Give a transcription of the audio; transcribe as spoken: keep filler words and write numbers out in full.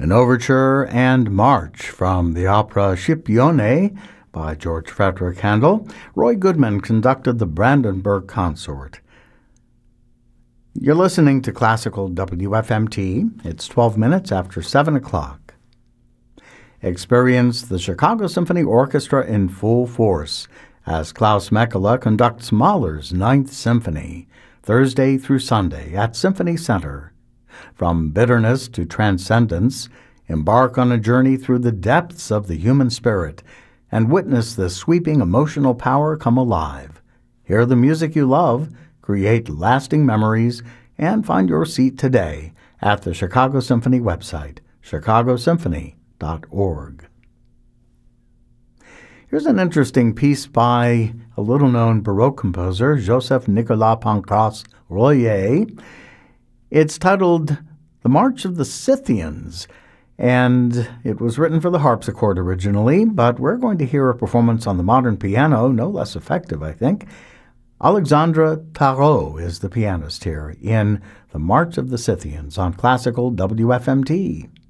An overture and march from the opera Scipione by George Frederick Handel. Roy Goodman conducted the Brandenburg Consort. You're listening to Classical W F M T. It's twelve minutes after seven o'clock. Experience the Chicago Symphony Orchestra in full force as Klaus Mekela conducts Mahler's Ninth Symphony, Thursday through Sunday at Symphony Center. From bitterness to transcendence, embark on a journey through the depths of the human spirit and witness the sweeping emotional power come alive. Hear the music you love, create lasting memories, and find your seat today at the Chicago Symphony website, chicago symphony dot org. Here's an interesting piece by a little-known Baroque composer, Joseph Nicolas Pancras Royer. It's titled The March of the Scythians, and it was written for the harpsichord originally, but we're going to hear a performance on the modern piano, no less effective, I think. Alexandra Tarot is the pianist here in The March of the Scythians on Classical W F M T.